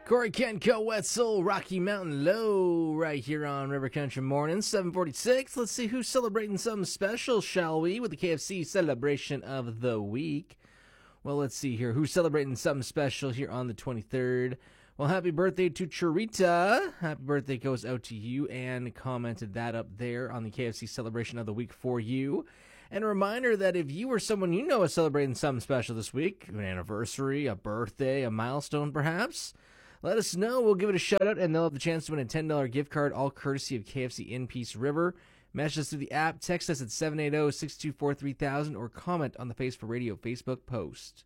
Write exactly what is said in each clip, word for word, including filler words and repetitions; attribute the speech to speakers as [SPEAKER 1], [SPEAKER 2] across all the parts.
[SPEAKER 1] Corey Kenko, Wetzel, Rocky Mountain Low, right here on River Country Morning, seven forty-six. Let's see who's celebrating something special, shall we, with the K F C celebration of the week. Well, let's see here. Who's celebrating something special here on the twenty-third? Well, happy birthday to Charita. Happy birthday goes out to you, and commented that up there on the K F C celebration of the week for you. And a reminder that if you or someone you know is celebrating something special this week, an anniversary, a birthday, a milestone perhaps, let us know. We'll give it a shout-out, and they'll have the chance to win a ten dollars gift card, all courtesy of K F C in Peace River. Message us through the app, text us at seven eight zero, six two four, three thousand, or comment on the Face for Radio Facebook post.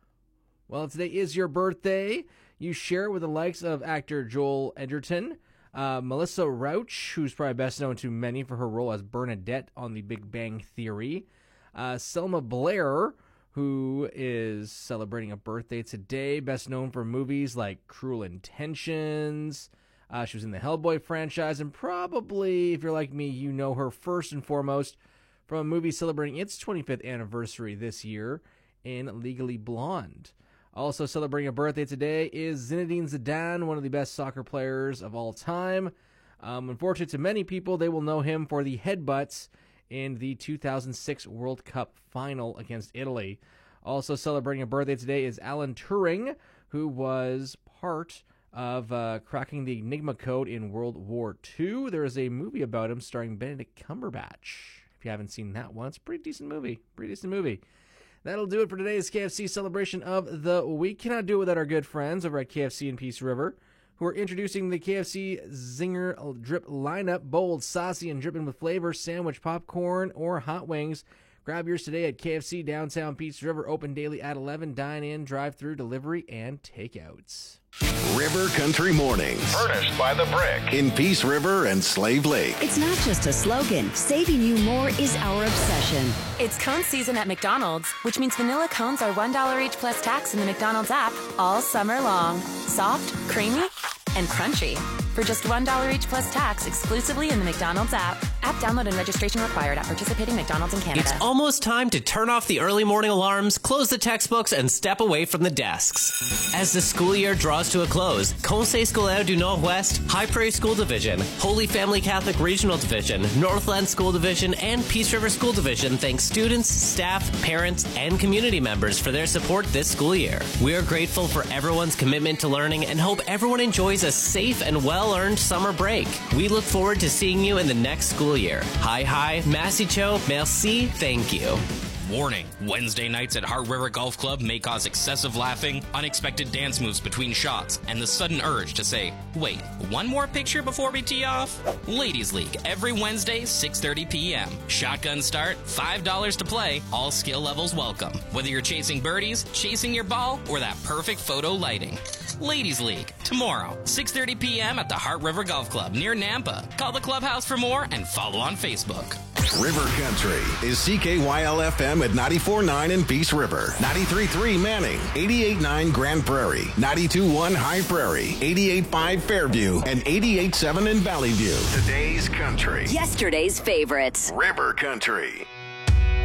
[SPEAKER 1] Well, today is your birthday. You share it with the likes of actor Joel Edgerton, uh, Melissa Rauch, who's probably best known to many for her role as Bernadette on The Big Bang Theory, uh, Selma Blair, who is celebrating a birthday today, best known for movies like Cruel Intentions. Uh, she was in the Hellboy franchise, and probably, if you're like me, you know her first and foremost from a movie celebrating its twenty-fifth anniversary this year in Legally Blonde. Also celebrating a birthday today is Zinedine Zidane, one of the best soccer players of all time. Um, unfortunate to many people, they will know him for the headbutts in the two thousand six World Cup final against Italy. Also celebrating a birthday today is Alan Turing, who was part of uh, cracking the Enigma code in World War Two. There is a movie about him starring Benedict Cumberbatch. If you haven't seen that one, it's a pretty decent movie. Pretty decent movie. That'll do it for today's K F C celebration of the week. Cannot do it without our good friends over at K F C in Peace River, who are introducing the K F C Zinger Drip lineup. Bold, saucy, and dripping with flavor, sandwich, popcorn, or hot wings. Grab yours today at K F C downtown Peace River, open daily at eleven, dine-in, drive-through, delivery, and takeouts.
[SPEAKER 2] River Country Mornings. Furnished by The Brick in Peace River and Slave Lake.
[SPEAKER 3] It's not just a slogan. Saving you more is our obsession.
[SPEAKER 4] It's cone season at McDonald's, which means vanilla cones are one dollar each plus tax in the McDonald's app all summer long. Soft, creamy, and crunchy. For just one dollar each plus tax exclusively in the McDonald's app. App download and registration required at participating McDonald's in Canada.
[SPEAKER 5] It's almost time to turn off the early morning alarms, close the textbooks, and step away from the desks. As the school year draws to a close, Conseil Scolaire du Nord-Ouest, High Prairie School Division, Holy Family Catholic Regional Division, Northland School Division, and Peace River School Division thanks students, staff, parents, and community members for their support this school year. We are grateful for everyone's commitment to learning and hope everyone enjoys a safe and well-earned summer break. We look forward to seeing you in the next school year. Hi, hi, Massy Cho, merci, thank you.
[SPEAKER 6] Warning, Wednesday nights at Heart River Golf Club may cause excessive laughing, unexpected dance moves between shots, and the sudden urge to say, wait, one more picture before we tee off? Ladies League, every Wednesday, six thirty p.m. Shotgun start, five dollars to play, all skill levels welcome. Whether you're chasing birdies, chasing your ball, or that perfect photo lighting. Ladies League, tomorrow, six thirty p.m. at the Heart River Golf Club near Nampa. Call the clubhouse for more and follow on Facebook.
[SPEAKER 2] River Country is C K Y L F M at ninety-four point nine in Peace River, ninety-three point three Manning, eighty-eight point nine Grand Prairie, ninety-two point one High Prairie, eighty-eight point five Fairview, and eighty-eight point seven in Valley View. Today's country.
[SPEAKER 3] Yesterday's favorites.
[SPEAKER 2] River Country.